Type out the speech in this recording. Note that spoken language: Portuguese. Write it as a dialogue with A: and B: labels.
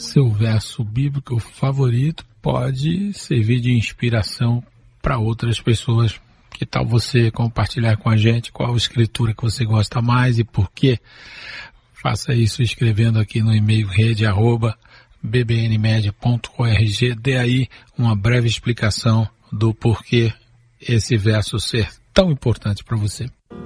A: seu verso bíblico favorito pode servir de inspiração para outras pessoas. Que tal você compartilhar com a gente qual escritura que você gosta mais e por quê? Faça isso escrevendo aqui no e-mail rede@bbnmedia.org. Dê aí uma breve explicação do porquê esse verso ser tão importante para você.